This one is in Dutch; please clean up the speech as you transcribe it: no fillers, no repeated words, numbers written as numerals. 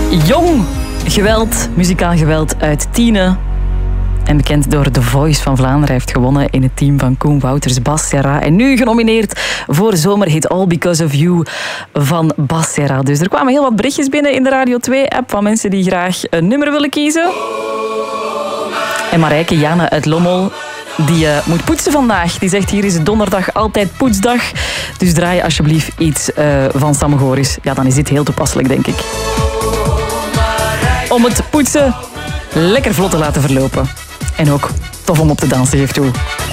Jong geweld, muzikaal geweld uit Tiene. En bekend door The Voice van Vlaanderen. Hij heeft gewonnen in het team van Koen Wouters, Bas Serra. En nu genomineerd voor Zomerhit All Because of You van Bas Serra. Dus er kwamen heel wat berichtjes binnen in de Radio 2-app van mensen die graag een nummer willen kiezen. En Marijke Janne uit Lommel, die moet poetsen vandaag. Die zegt, hier is het donderdag altijd poetsdag. Dus draai alsjeblieft iets van Sam Goris. Ja, dan is dit heel toepasselijk, denk ik. Om het poetsen lekker vlot te laten verlopen. En ook tof om op te dansen, geef toe.